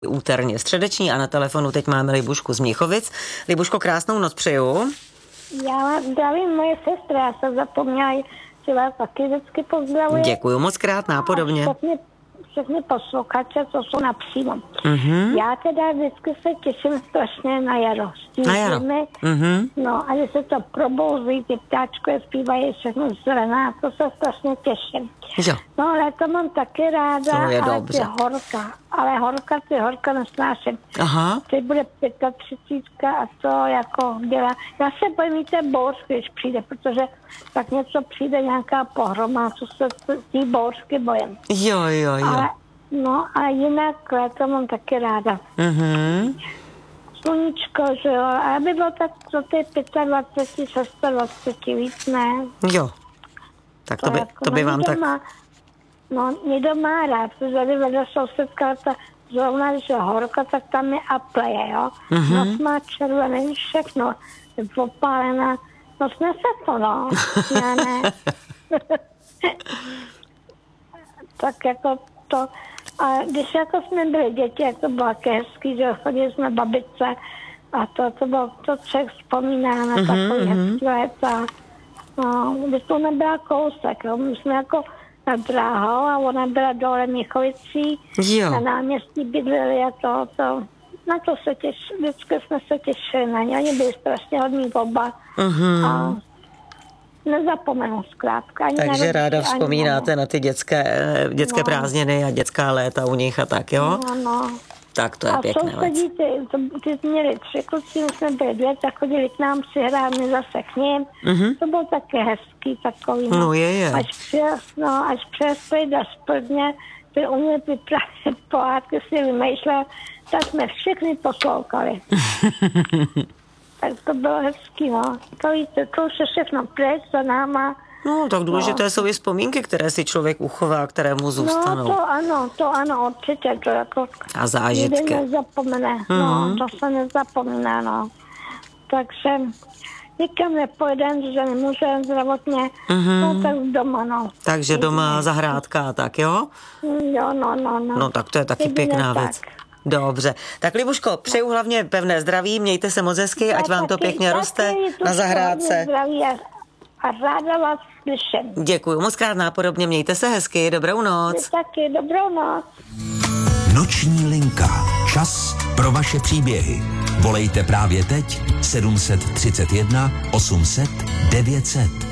Úterně středeční a na telefonu teď máme Libušku z Mnichovic. Libuško, krásnou noc přeju. Já zdravím moje sestra, já jsem zapomněla, že vás taky vždycky pozdravuji. Děkuju moc krát, nápodobně. Všechny posluchače, co jsou napřímo. Já teda vždycky se těším strašně na jaro. Na jaro. No a když se to probouzí, ty ptáčkové zpívají všechno zelená, to se strašně těším. Jo. No ale to mám taky ráda, ale dobře. ty horka nesnáším. Aha. Teď bude 35 a to jako dělá. Já se bojím i té bouřky, když přijde, protože tak něco přijde, nějaká pohroma, co se tý bouřky bojím. Jo. No a jinak to mám taky ráda. Sluníčko, že jo, a aby bylo tak pro ty 25, 26 víc, ne? Jo. Tak to by vám tak... Někdo má rád, protože tady vedle sousedka, zrovna, když je horka, tak tam je apleje, jo. Noc má červený, všechno, je popálená, no snese to, no. Já ne. Tak jako to, a když jako jsme byli děti, jak to bylo hezký, že chodili jsme babice a to bylo, to člověk vzpomíná na takový hezký let a no, když to nebyla kousek, jo, my jsme jako na Dráhou a ona byla dole Mnichovicí, na náměstí bydleli a to, na to se těšili, vždycky jsme se těšili na ně, oni byli strašně hodní oba a nezapomenu zkrátka. Takže ráda vzpomínáte na ty dětské prázdniny a dětská léta u nich a tak, jo? No. Tak to je pěkné. A sousedí, ty měli 3 kluci, my jsme byli 2, tak chodili k nám si hrát, my zase k ním. To bylo také hezký takový. No je. Až přespěli do Plzně, ty uměli vyprávět pohádky, si vymýšlel, tak jsme všechny poslouchali. Tak to bylo hezký, no. To víte, to už je všechno pryč za náma. No, tak důležité jsou i vzpomínky, které si člověk uchová, které mu zůstanou. No, to ano, určitě, to jako... A zážitky. Nikdy nezapomene, no, to se nezapomíná, no. Takže nikam nepojedem, že nemůžeme zdravotně, no tak doma, no. Takže doma zahrádka, tak jo? Jo, no. No, tak to je taky pěkná věc. Dobře. Tak Libuško, přeju hlavně pevné zdraví, mějte se moc hezky, ať vám to pěkně roste na zahrádce. A ráda vás slyším. Děkuju moc krát, nápodobně, mějte se hezky, dobrou noc. Taky, dobrou noc. Noční linka. Čas pro vaše příběhy. Volejte právě teď 731 800 900.